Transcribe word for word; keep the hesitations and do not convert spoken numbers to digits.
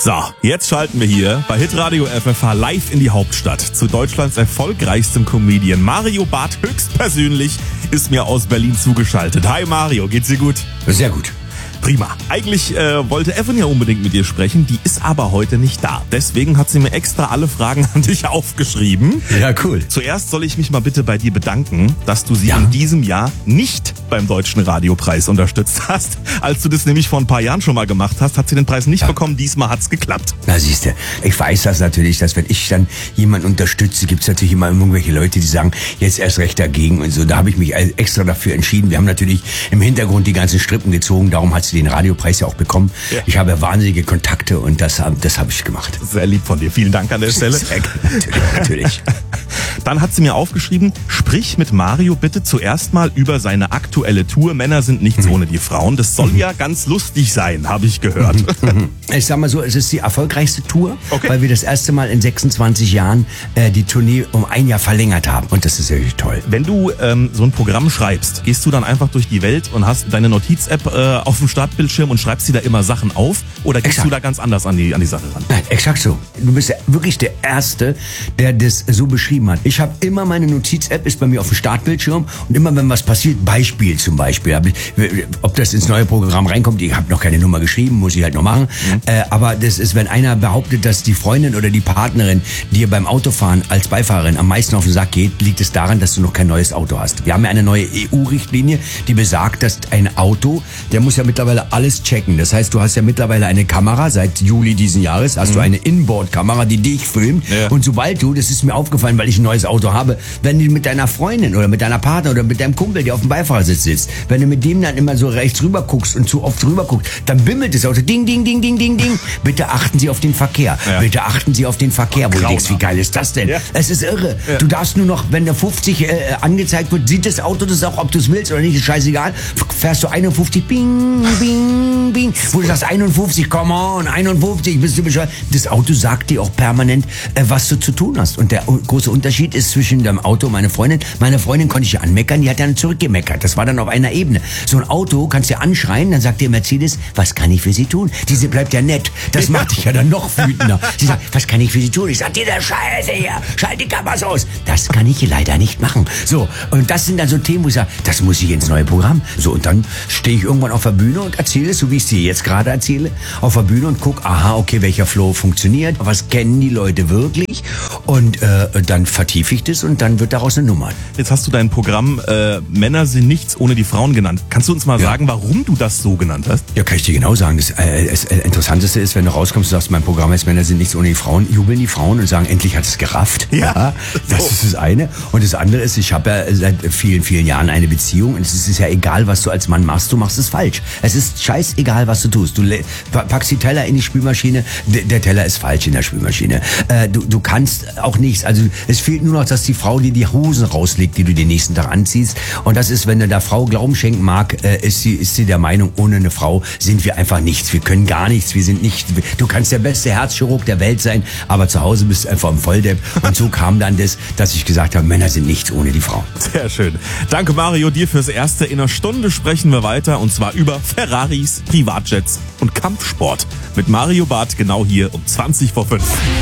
So, jetzt schalten wir hier bei Hitradio F F H live in die Hauptstadt zu Deutschlands erfolgreichstem Comedian. Mario Barth höchstpersönlich ist mir aus Berlin zugeschaltet. Hi Mario, geht's dir gut? Sehr gut. Prima. Eigentlich äh, wollte Evan ja unbedingt mit dir sprechen, die ist aber heute nicht da. Deswegen hat sie mir extra alle Fragen an dich aufgeschrieben. Ja, cool. Zuerst soll ich mich mal bitte bei dir bedanken, dass du sie Ja. in diesem Jahr nicht beim Deutschen Radiopreis unterstützt hast. Als du das nämlich vor ein paar Jahren schon mal gemacht hast, hat sie den Preis nicht Ja. bekommen. Diesmal hat's geklappt. Na siehste, ich weiß das natürlich, dass wenn ich dann jemanden unterstütze, gibt's natürlich immer irgendwelche Leute, die sagen, jetzt erst recht dagegen und so. Da habe ich mich extra dafür entschieden. Wir haben natürlich im Hintergrund die ganzen Strippen gezogen, darum hat sie den Radiopreis ja auch bekommen. Ja. Ich habe wahnsinnige Kontakte und das, das habe ich gemacht. Sehr lieb von dir. Vielen Dank an der Stelle. Sehr gut, natürlich, natürlich. Dann hat sie mir aufgeschrieben, sprich mit Mario bitte zuerst mal über seine aktuelle Tour Männer sind nichts ohne die Frauen. Das soll ja ganz lustig sein, habe ich gehört. Ich sag mal so, es ist die erfolgreichste Tour, Okay. weil wir das erste Mal in sechsundzwanzig Jahren äh, die Tournee um ein Jahr verlängert haben. Und das ist wirklich toll. Wenn du ähm, so ein Programm schreibst, gehst du dann einfach durch die Welt und hast deine Notiz-App äh, auf dem Startbildschirm und schreibst dir da immer Sachen auf? Oder gehst Exakt. du da ganz anders an die, an die Sache ran? Nein, exakt so. Du bist ja wirklich der Erste, der das so beschrieben hat. Ich habe immer meine Notiz-App, ist bei mir auf dem Startbildschirm und immer wenn was passiert, Beispiel zum Beispiel, hab ich, ob das ins neue Programm reinkommt, ich habe noch keine Nummer geschrieben, muss ich halt noch machen, mhm. äh, aber das ist, wenn einer behauptet, dass die Freundin oder die Partnerin dir beim Autofahren als Beifahrerin am meisten auf den Sack geht, liegt es daran, dass du noch kein neues Auto hast. Wir haben ja eine neue E U-Richtlinie, die besagt, dass ein Auto, der muss ja mittlerweile alles checken. Das heißt, du hast ja mittlerweile eine Kamera, seit Juli diesen Jahres hast mhm. du eine Inboard-Kamera, die dich filmt. Ja. Und sobald du, das ist mir aufgefallen, weil ich ein neues Auto habe, wenn du mit deiner Freundin oder mit deiner Partner oder mit deinem Kumpel, der auf dem Beifahrersitz sitzt, wenn du mit dem dann immer so rechts rüber guckst und zu oft rüber guckst, dann bimmelt das Auto. Ding, ding, ding, ding, ding, ding. Bitte achten Sie auf den Verkehr. Ja. Bitte achten Sie auf den Verkehr. Wo du denkst, wie geil ist das denn? Ja. Es ist irre. Ja. Du darfst nur noch, wenn der fünfzig äh, angezeigt wird, sieht das Auto das auch, ob du es willst oder nicht, ist scheißegal. Fährst du einundfünfzig, bing, bing, bing. Wo du sagst einundfünfzig, come on, einundfünfzig, bist du bescheuert. Das Auto sagt dir auch permanent, äh, was du zu tun hast. Und der große Unterschied ist zwischen dem Auto und meiner Freundin. Meine Freundin konnte ich ja anmeckern, die hat dann zurückgemeckert. Das war dann auf einer Ebene. So ein Auto kannst du ja anschreien, dann sagt dir Mercedes, was kann ich für Sie tun? Diese bleibt ja nett. Das macht dich ja dann noch wütender. Sie sagt, was kann ich für Sie tun? Ich sag, diese Scheiße hier, schalt die Kameras aus. Das kann ich leider nicht machen. So, und das sind dann so Themen, wo ich sage, das muss ich ins neue Programm. So, und dann stehe ich irgendwann auf der Bühne und erzähle es, so wie ich es dir jetzt gerade erzähle, auf der Bühne und guck, aha, okay, welcher Flow funktioniert, was kennen die Leute wirklich und äh, dann vertiefe ich das und dann wird daraus eine Nummer. Jetzt hast du dein Programm äh, Männer sind nichts ohne die Frauen genannt. Kannst du uns mal Ja. sagen, warum du das so genannt hast? Ja, kann ich dir genau sagen. Das, äh, das äh, Interessanteste ist, wenn du rauskommst und sagst, mein Programm heißt Männer sind nichts ohne die Frauen, jubeln die Frauen und sagen, endlich hat es gerafft. Ja. Das So. ist das eine. Und das andere ist, ich habe ja seit vielen, vielen Jahren eine Beziehung und es ist ja egal, was du als Mann machst, du machst es falsch. Es ist scheißegal, was du tust. Du le- packst die Teller in die Spülmaschine, d- der Teller ist falsch in der Spülmaschine. Äh, du, du kannst auch nichts. Also es fehlt nur noch, dass die Frau dir die Hosen rauslegt, die du den nächsten Tag anziehst. Und das ist, wenn du der Frau Glauben schenken mag, äh, ist sie, ist sie der Meinung, ohne eine Frau sind wir einfach nichts. Wir können gar nichts. Wir sind nicht, du kannst der beste Herzchirurg der Welt sein, aber zu Hause bist du einfach ein Volldepp. Und so kam dann das, dass ich gesagt habe, Männer sind nichts ohne die Frau. Sehr schön. Danke Mario, dir fürs Erste. In einer Stunde sprechen wir weiter und zwar über Ferraris, Privatjets und Kampfsport. Mit Mario Barth genau hier um zwanzig vor fünf.